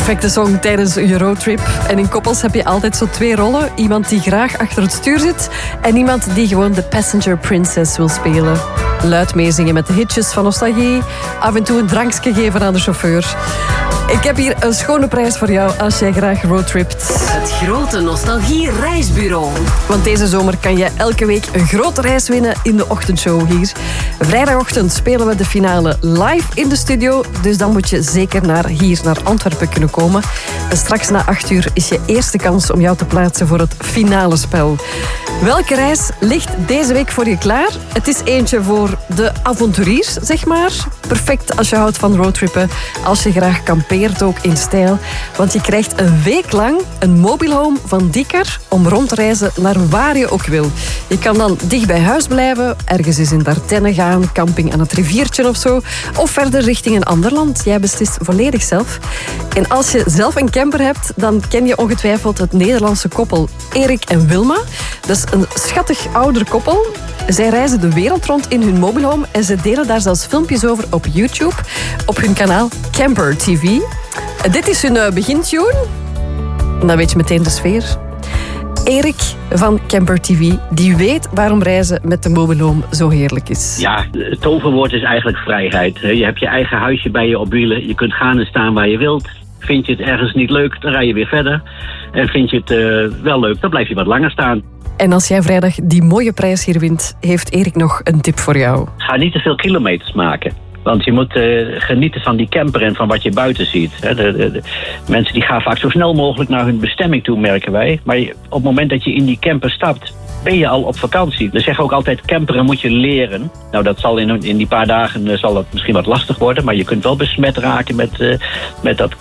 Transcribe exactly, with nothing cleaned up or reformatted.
perfecte song tijdens je roadtrip. En in koppels heb je altijd zo twee rollen. Iemand die graag achter het stuur zit en iemand die gewoon de passenger princess wil spelen. Luid meezingen met de hitjes van nostalgie. Af en toe een drankje geven aan de chauffeur. Ik heb hier een schone prijs voor jou als jij graag roadtript. Het grote nostalgie reisbureau. Want deze zomer kan je elke week een grote reis winnen in de ochtendshow hier. Vrijdagochtend spelen we de finale live in de studio. Dus dan moet je zeker naar hier naar Antwerpen kunnen komen. En straks na acht uur is je eerste kans om jou te plaatsen voor het finale spel. Welke reis ligt deze week voor je klaar? Het is eentje voor de avonturiers, zeg maar. Perfect als je houdt van roadtrippen. Als je graag kampeert ook in stijl. Want je krijgt een week lang een mobile home van Dikker om rond te reizen naar waar je ook wil. Je kan dan dicht bij huis blijven, ergens eens in Dardenne gaan, camping aan het riviertje of zo. Of verder richting een ander land. Jij beslist volledig zelf. En als je zelf een camper hebt, dan ken je ongetwijfeld het Nederlandse koppel Erik en Wilma. Dat is een schattig ouder koppel. Zij reizen de wereld rond in hun mobile home en ze delen daar zelfs filmpjes over op YouTube, op hun kanaal Camper T V. Dit is hun begintune. Dan weet je meteen de sfeer. Erik van Camper T V, die weet waarom reizen met de mobile home zo heerlijk is. Ja, het toverwoord is eigenlijk vrijheid. Je hebt je eigen huisje bij je op wielen. Je kunt gaan en staan waar je wilt. Vind je het ergens niet leuk, dan rij je weer verder. En vind je het uh, wel leuk, dan blijf je wat langer staan. En als jij vrijdag die mooie prijs hier wint, heeft Erik nog een tip voor jou. Ga niet te veel kilometers maken. Want je moet uh, genieten van die camper en van wat je buiten ziet. De, de, de mensen die gaan vaak zo snel mogelijk naar hun bestemming toe, merken wij. Maar je, op het moment dat je in die camper stapt, ben je al op vakantie. We zeggen ook altijd, camperen moet je leren. Nou, dat zal in, in die paar dagen uh, zal dat misschien wat lastig worden. Maar je kunt wel besmet raken met, uh, met dat